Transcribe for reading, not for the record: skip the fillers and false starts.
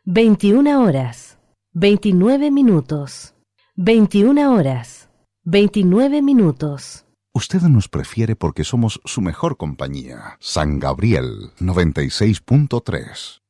21 horas, 29 minutos. 21 horas, 29 minutos. Usted nos prefiere porque somos su mejor compañía. San Gabriel 96.3.